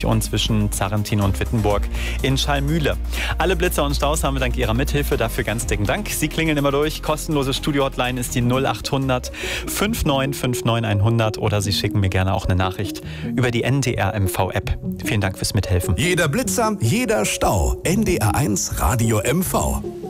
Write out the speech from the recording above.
und zwischen Zarrentin und Wittenburg in Schallmühle. Alle Blitzer und Staus haben wir dank Ihrer Mithilfe. Dafür ganz dicken Dank. Sie klingeln immer durch. Kostenlose Studio-Hotline ist die 0800 5959 100 oder Sie schicken mir gerne auch eine Nachricht über die NDR MV-App. Vielen Dank fürs Mithelfen. Jeder Blitzer, jeder Stau. NDR1 Radio MV.